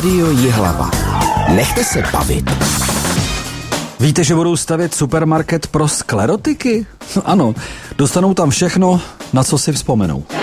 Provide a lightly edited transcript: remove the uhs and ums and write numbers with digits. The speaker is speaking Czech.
Rádio Jihlava. Nechte se bavit. Víte, že budou stavět supermarket pro sklerotiky? Ano, dostanou tam všechno, na co si vzpomenou.